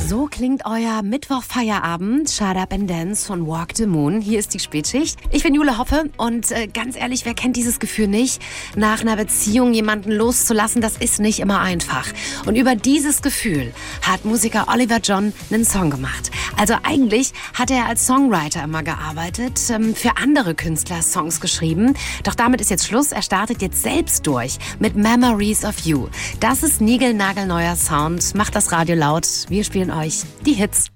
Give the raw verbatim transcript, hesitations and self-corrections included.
So klingt euer Mittwoch-Feierabend, Shut Up and Dance von Walk the Moon. Hier ist die Spätschicht. Ich bin Jule Hoppe und äh, ganz ehrlich, wer kennt dieses Gefühl nicht? Nach einer Beziehung jemanden loszulassen, das ist nicht immer einfach. Und über dieses Gefühl hat Musiker Oliver John einen Song gemacht. Also eigentlich hat er als Songwriter immer gearbeitet, ähm, für andere Künstler Songs geschrieben. Doch damit ist jetzt Schluss. Er startet jetzt selbst durch mit Memories of You. Das ist niegelnagelneuer Sound. Macht das Radio laut. Wir spielen euch die Hits.